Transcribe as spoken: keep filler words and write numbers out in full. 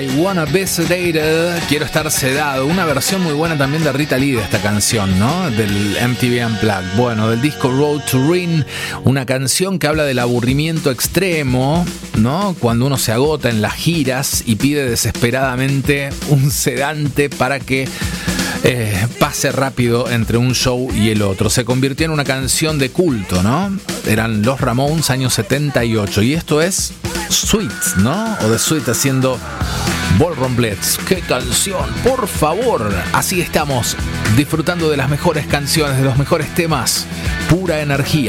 I Wanna Be Sedated, Quiero Estar Sedado. Una versión muy buena también de Rita Lee de esta canción, ¿no? Del M T V Unplugged. Bueno, del disco Road to Rin, una canción que habla del aburrimiento extremo, ¿no? Cuando uno se agota en las giras y pide desesperadamente un sedante para que Eh, pase rápido entre un show y el otro. Se convirtió en una canción de culto, ¿no? Eran los Ramones, años setenta y ocho. Y esto es Sweet, ¿no? O The Sweet haciendo Ballroom Blitz. ¡Qué canción! Por favor. Así estamos, disfrutando de las mejores canciones, de los mejores temas. Pura energía.